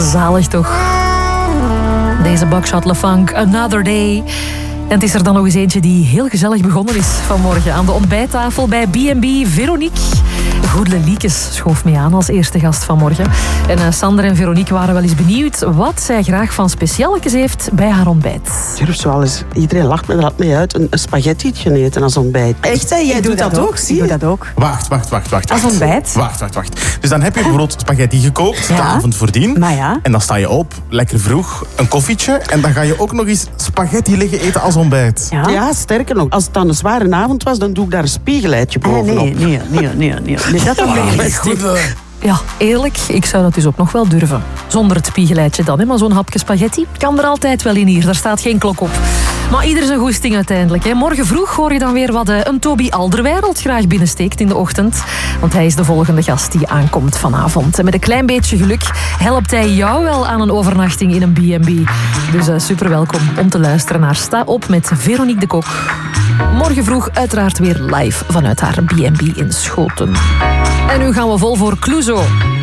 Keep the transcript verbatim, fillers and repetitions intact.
Zalig toch? Deze Buckshot LeFunk, Another Day. En het is er dan nog eens eentje die heel gezellig begonnen is vanmorgen. Aan de ontbijttafel bij B en B, Veronique Goedele-Liekes schoof mee aan als eerste gast vanmorgen. En uh, Sander en Veronique waren wel eens benieuwd wat zij graag van specialekes heeft bij haar ontbijt. Durf zo eens, iedereen lacht me er altijd mee uit, een, een spaghettietje eten als ontbijt. Echt, hè? Jij Ik doet dat, dat ook, ook, zie Ik je? doe dat ook. Wacht, wacht, wacht, wacht. Als wacht. ontbijt? Wacht, wacht, wacht. Dus dan heb je bijvoorbeeld spaghetti gekookt, de Ja. avond voordien. Maar ja. En dan sta je op, lekker vroeg, een koffietje. En dan ga je ook nog eens spaghetti liggen eten als ontbijt. Ja? Ja, sterker nog, als het dan een zware avond was, dan doe ik daar een spiegeleitje Ah, bovenop. nee, nee, nee, nee, nee. nee dat ook Ah, niet. goed, eh. Ja, eerlijk, ik zou dat dus ook nog wel durven. Zonder het spiegeleitje dan, hè? Maar zo'n hapje spaghetti kan er altijd wel in hier. Daar staat geen klok op. Maar ieder zijn goesting uiteindelijk. Hè? Morgen vroeg hoor je dan weer wat uh, een Toby Alderweireld graag binnensteekt in de ochtend. Want hij is de volgende gast die aankomt vanavond. En met een klein beetje geluk helpt hij jou wel aan een overnachting in een B en B. Dus uh, super welkom om te luisteren naar Sta Op met Veronique de Kok. Morgen vroeg uiteraard weer live vanuit haar B en B in Schoten. En nu gaan we vol voor Clouseau.